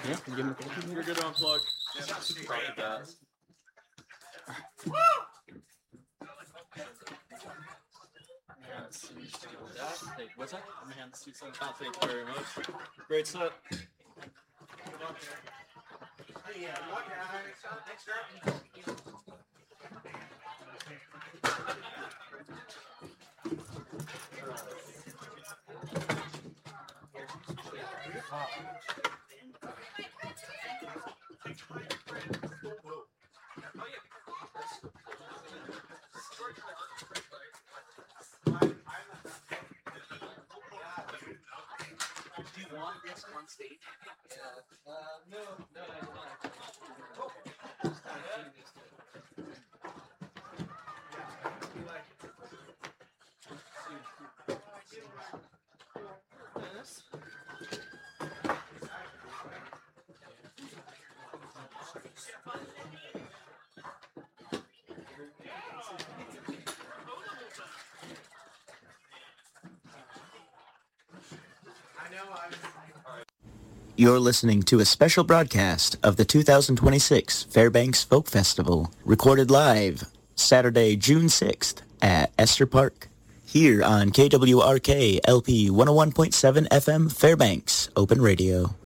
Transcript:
Yeah, give him a call. You're good to unplug. Yeah, probably that. What's that? Thank you very much. Great set. Do you want this on stage? No. You're listening to a special broadcast of the 2026 Fairbanks Folk Festival, recorded live Saturday, June 6th at Esther Park, here on KWRK LP 101.7 FM Fairbanks Open Radio.